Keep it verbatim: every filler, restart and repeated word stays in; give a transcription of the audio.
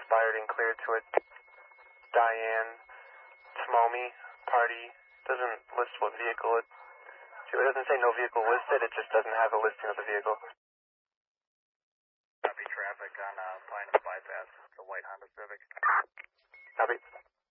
expired and cleared to a Diane Smomy party. Doesn't list what vehicle it. So it doesn't say no vehicle listed, it just doesn't have a listing of the vehicle. Copy traffic on uh, Pine Bypass, the white Honda Civic. Copy.